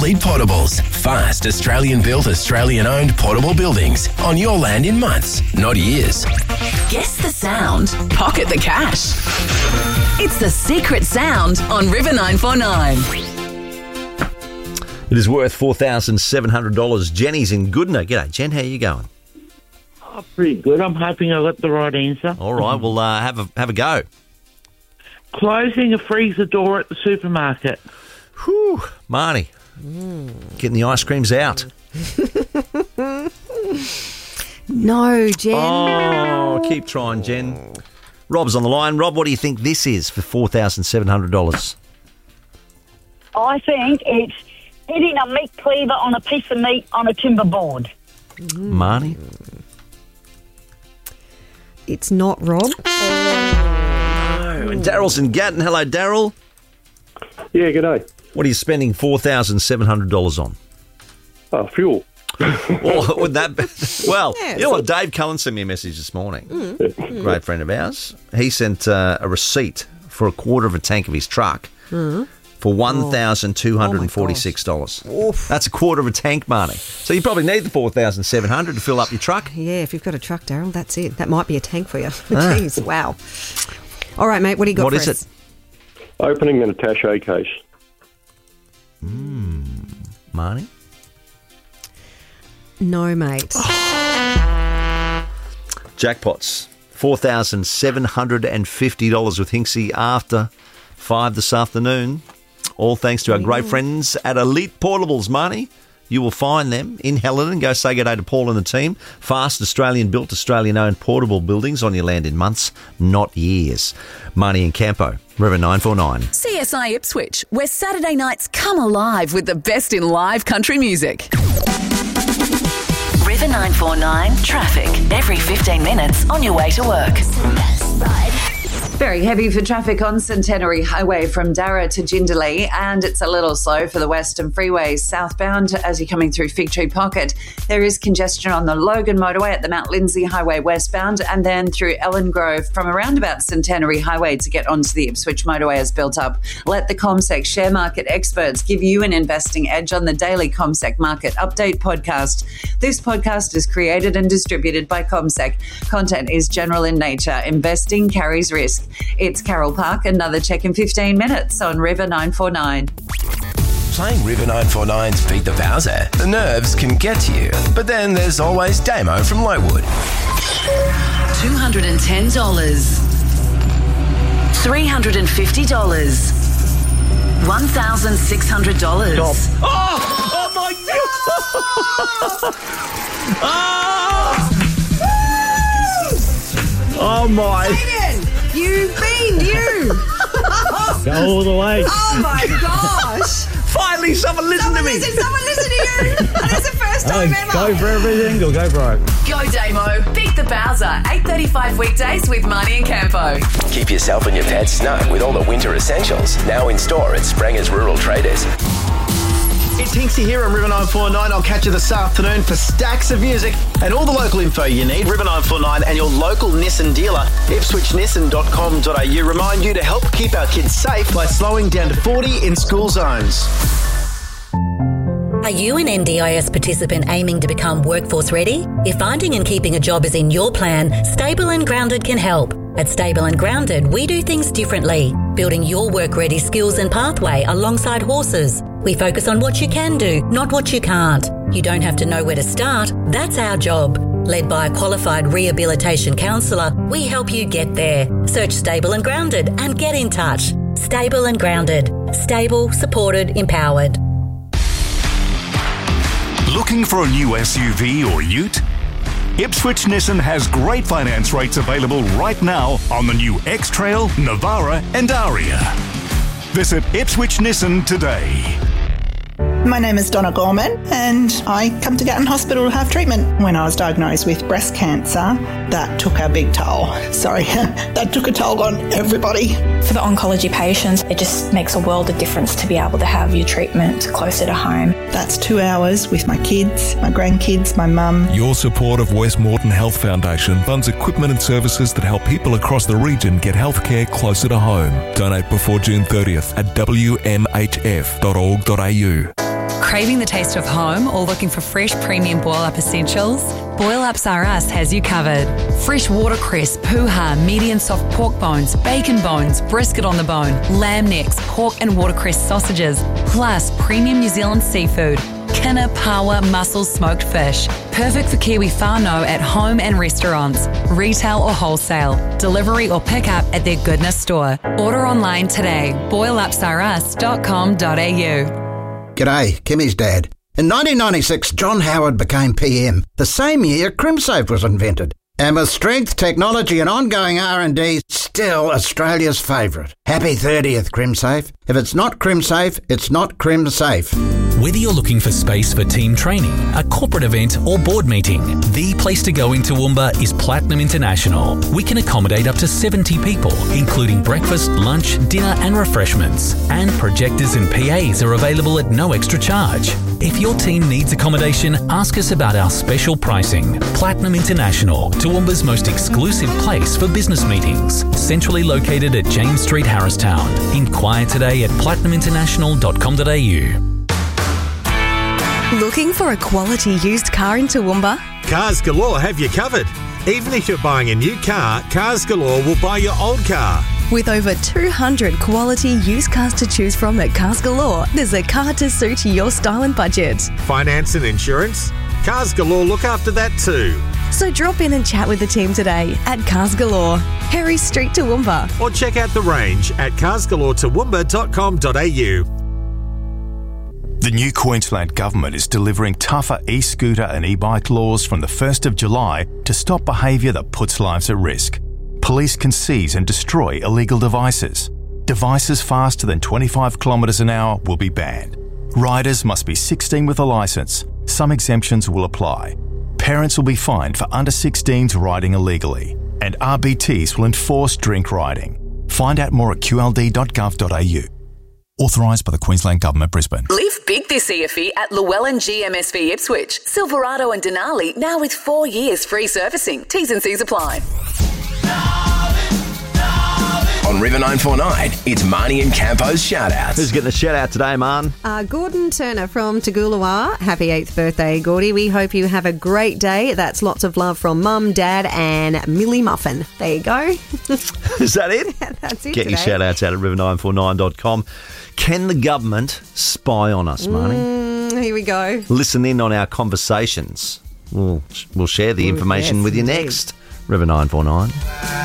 Elite Portables. Fast, Australian-built, Australian-owned portable buildings on your land in months, not years. Guess the sound. Pocket the cash. It's the secret sound on River 949. It is worth $4,700. Jenny's in Goodna. G'day, Jen. How are you going? Oh, pretty good. I'm hoping I got the right answer. All right, well, have a go. Closing a freezer door at the supermarket. Whew, Marnie. Getting the ice creams out. No, Jen. Oh, keep trying, Jen. Rob's on the line. Rob, what do you think this is for $4,700? I think it's hitting a meat cleaver on a piece of meat on a timber board. Marnie? It's not Rob. And Daryl's in Gatton. Hello, Daryl. Yeah, g'day. What are you spending $4,700 on? Oh, fuel. Or would that be? Well, Yeah. you know what? Dave Cullen sent me a message this morning. Great friend of ours. He sent a receipt for a quarter of a tank of his truck for $1,246. That's a quarter of a tank, Marnie. So you probably need the $4,700 to fill up your truck. Yeah, if you've got a truck, Daryl, that's it. That might be a tank for you. Jeez, wow. All right, mate, what do you got What for is us? it? Opening an attaché case. Marnie? No, mate. Jackpots. $4,750 with Hinksy after 5 this afternoon. All thanks to our great friends at Elite Portables, Marnie. You will find them in Helena. Go say good day to Paul and the team. Fast, Australian-built, Australian-owned portable buildings on your land in months, not years. Marnie and Campo, River 949. CSI Ipswich, where Saturday nights come alive with the best in live country music. River 949 traffic every 15 minutes on your way to work. Very heavy for traffic on Centenary Highway from Darra to Jindalee, and it's a little slow for the Western Freeway southbound as you're coming through Fig Tree Pocket. There is congestion on the Logan Motorway at the Mount Lindsay Highway westbound, and then through Ellen Grove from around about Centenary Highway to get onto the Ipswich Motorway has built up. Let the CommSec share market experts give you an investing edge on the daily CommSec Market Update podcast. This podcast is created and distributed by CommSec. Content is general in nature. Investing carries risk. It's Carol Park, another check in 15 minutes on River 949. Playing River 949's Beat the Bowser, the nerves can get to you. But then there's always Damo from Lowood. $210. $350. $1,600. Oh my God! Oh my! You've been you. Go all the way. Oh my gosh. Finally, someone listen to me. Someone listen to you. And it's the first time ever. Go for everything or go for it. Go Damo, beat the Bowser, 8:35 weekdays with Marnie and Campo. Keep yourself and your pets snug with all the winter essentials. Now in store at Spranger's Rural Traders. It's Hinksy here on River 949. I'll catch you this afternoon for stacks of music and all the local info you need. River 949 and your local Nissan dealer, ipswichnissan.com.au. Remind you to help keep our kids safe by slowing down to 40 in school zones. Are you an NDIS participant aiming to become workforce ready? If finding and keeping a job is in your plan, Stable and Grounded can help. At Stable and Grounded, we do things differently, building your work-ready skills and pathway alongside horses. We focus on what you can do, not what you can't. You don't have to know where to start. That's our job. Led by a qualified rehabilitation counsellor, we help you get there. Search Stable and Grounded and get in touch. Stable and Grounded. Stable, supported, empowered. Looking for a new SUV or ute? Ipswich Nissan has great finance rates available right now on the new X-Trail, Navara and Aria. Visit Ipswich Nissan today. My name is Donna Gorman and I come to Gatton Hospital to have treatment. When I was diagnosed with breast cancer, that took a big toll. Sorry, that took a toll on everybody. For the oncology patients, it just makes a world of difference to be able to have your treatment closer to home. That's 2 hours with my kids, my grandkids, my mum. Your support of Westmoreton Health Foundation funds equipment and services that help people across the region get healthcare closer to home. Donate before June 30th at wmhf.org.au. Craving the taste of home or looking for fresh premium Boil Up essentials? Boil Ups R Us has you covered. Fresh watercress, puha, medium soft pork bones, bacon bones, brisket on the bone, lamb necks, pork and watercress sausages, plus premium New Zealand seafood. Kina Pawa mussel smoked fish. Perfect for Kiwi whānau at home and restaurants, retail or wholesale, delivery or pick up at their Goodness store. Order online today, boilupsrus.com.au. G'day, Kimmy's dad. In 1996, John Howard became PM, the same year CrimSafe was invented. And with strength, technology and ongoing R&D, still Australia's favourite. Happy 30th, CrimSafe. If it's not CrimSafe, it's not CrimSafe. Whether you're looking for space for team training, a corporate event or board meeting, the place to go in Toowoomba is Platinum International. We can accommodate up to 70 people, including breakfast, lunch, dinner and refreshments. And projectors and PAs are available at no extra charge. If your team needs accommodation, ask us about our special pricing. Platinum International, Toowoomba's most exclusive place for business meetings. Centrally located at James Street, Harristown. Inquire today at platinuminternational.com.au. Looking for a quality used car in Toowoomba? Cars Galore have you covered. Even if you're buying a new car, Cars Galore will buy your old car. With over 200 quality used cars to choose from at Cars Galore, there's a car to suit your style and budget. Finance and insurance? Cars Galore look after that too. So drop in and chat with the team today at Cars Galore, Harry Street, Toowoomba. Or check out the range at carsgaloretoowoomba.com.au. The new Queensland Government is delivering tougher e-scooter and e-bike laws from the 1st of July to stop behaviour that puts lives at risk. Police can seize and destroy illegal devices. Devices faster than 25 kilometres an hour will be banned. Riders must be 16 with a licence. Some exemptions will apply. Parents will be fined for under 16s riding illegally. And RBTs will enforce drink riding. Find out more at qld.gov.au. Authorised by the Queensland Government, Brisbane. Live big this EFE at Llewellyn GMSV Ipswich. Silverado and Denali now with 4 years free servicing. T's and C's apply. On River 949, it's Marnie and Campo's shout-outs. Who's getting a shout-out today, Man? Gordon Turner from Toogoolawah. Happy 8th birthday, Gordy. We hope you have a great day. That's lots of love from Mum, Dad and Millie Muffin. There you go. Is that it? That's it Get today. your shout-outs out at river949.com. Can the government spy on us, Marnie? Here we go. Listen in on our conversations. We'll share the information with you next. River 949.